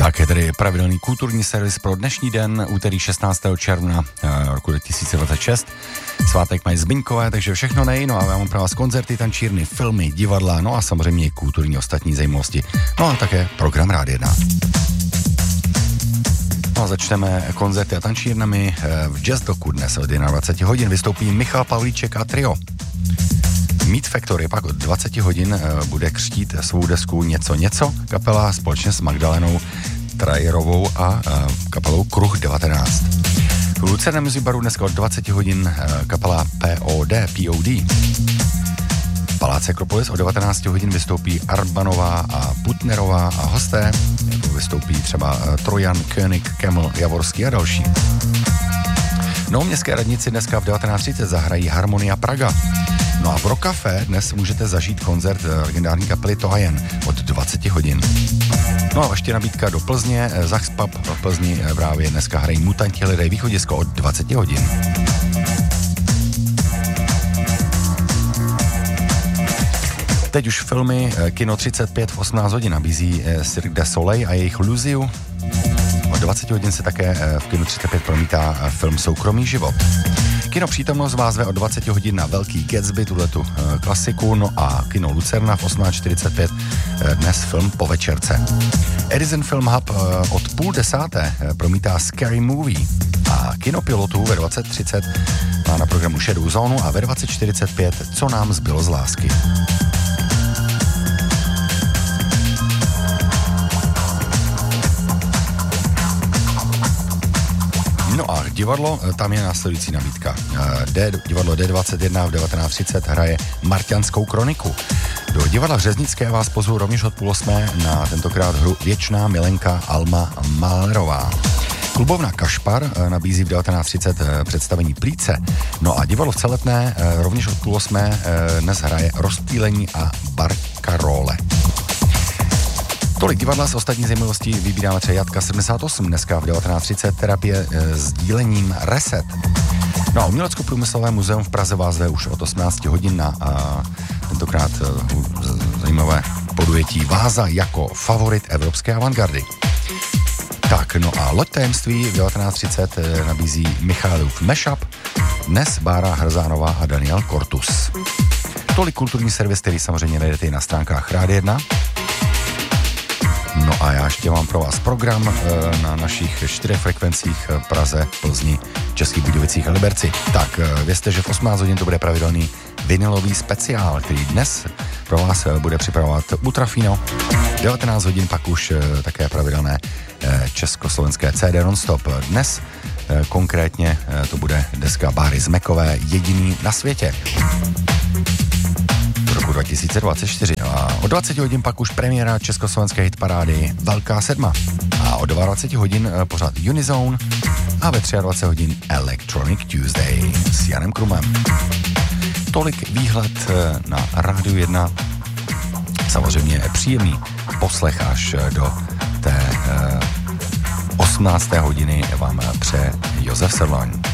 Tak je tedy pravidelný kulturní servis pro dnešní den, úterý 16. června roku 2026. Svátek mají Zbyňkové, takže všechno no a já mám pro vás koncerty, tančírny, filmy, divadla, no a samozřejmě i kulturní ostatní zajímavosti. No a také program Rádia 1. No a začneme koncerty a tančírnami. V Jazz Doku dnes od 21 hodin vystoupí Michal Pavlíček a trio. Meat Factory pak od 20 hodin bude křtít svou desku Něco. Kapela společně s Magdalenou Trajerovou a kapelou Kruh 19. V Lucernem Music Baru dneska od 20 hodin kapela POD. V Paláci Akropolis od 19 hodin vystoupí Arbanová a Putnerová a hosté. Vystoupí třeba Trojan, König, Keml, Javorský a další. No, v Městské radnici dneska v 19:30 zahrají Harmonia Praga. No a pro kafe dnes můžete zažít koncert legendární kapely Tohajen od 20 hodin. No a ještě nabídka do Plzně, Zachs Pub v Plzni právě dneska hrají Mutanti lidé východisko od 20 hodin. Teď už filmy Kino 35 v 18 hodin nabízí Cirque du Soleil a jejich Luziu. Od 20 hodin se také v Kino 35 promítá film Soukromý život. Kino Přítomnost vás zve od 20 hodin na Velký Gatsby, tuhletu klasiku, no a Kino Lucerna v 18:45 dnes film Po večerce. Edison Film Hub od 9:30 promítá Scary Movie a Kino Pilotů ve 20:30 má na programu Shadow Zónu a ve 20:45 Co nám zbylo z lásky. No a divadlo, tam je následující nabídka. Divadlo D21 v 19:30 hraje Marťanskou kroniku. Do divadla Řeznické vás pozvu rovněž od 7:30 na tentokrát hru Věčná milenka Alma Mahlerová. Klubovna Kašpar nabízí v 19:30 představení Plíce. No a divadlo v Celetné rovněž od 7:30 dnes hraje Rozptýlení a Barkarole. Tolik divadla, z ostatní zajímavostí vybíráme třeba Jatka 78, dneska v 19:30 terapie s dílením Reset. No a Umělecko-průmyslové muzeum v Praze vás zve už od 18 hodin na tentokrát zajímavé podujetí Váza jako favorit evropské avantgardy. Tak, no a Loď tajemství v 19:30 nabízí Michálův Mashup, dnes Bára Hrzánová a Daniel Kortus. Tolik kulturní servis, který samozřejmě najdete i na stránkách Rádia 1. No a já ještě mám pro vás program na našich 4 frekvencích Praze, Plzni, Českých Budějovicích a Liberci. Tak vězte, že v 18 hodin to bude pravidelný vinylový speciál, který dnes pro vás bude připravovat Ultrafino. 19 hodin pak už také pravidelné československé CD non-stop. Dnes konkrétně to bude deska Báry Zmekové, Jediný na světě. Roku 2024. A o 20 hodin pak už premiéra československé hitparády Velká sedma. A o 22 hodin pořád Unizone a ve 23 hodin Electronic Tuesday s Janem Krumem. Tolik výhled na Rádiu 1. Samozřejmě příjemný poslech až do té 18. hodiny vám přeje Josef Sedlaň.